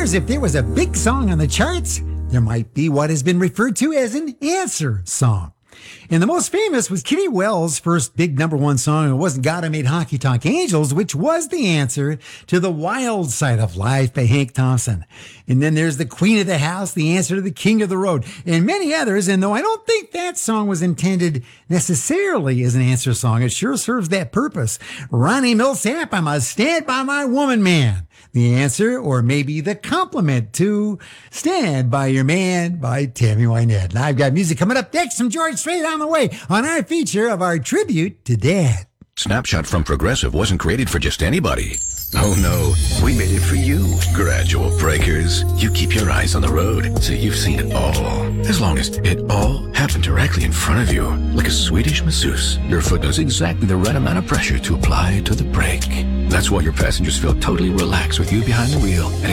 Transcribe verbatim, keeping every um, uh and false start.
appears if there was a big song on the charts, there might be what has been referred to as an answer song. And the most famous was Kitty Wells' first big number one song. It wasn't God I Made Honky Tonk Angels, which was the answer to The Wild Side of Life by Hank Thompson. And then there's The Queen of the House, the answer to The King of the Road, and many others. And though I don't think that song was intended necessarily as an answer song, it sure serves that purpose. Ronnie Millsap, I'm a Stand By My Woman man. The answer, or maybe the compliment to Stand By Your Man by Tammy Wynette. And I've got music coming up next from George Strait on the way on our feature of our tribute to Dad. Snapshot from Progressive wasn't created for just anybody. Oh no, we made it for you. Gradual breakers. You keep your eyes on the road, so you've seen it all. As long as it all happened directly in front of you, like a Swedish masseuse, your foot knows exactly the right amount of pressure to apply to the brake. That's why your passengers feel totally relaxed with you behind the wheel. And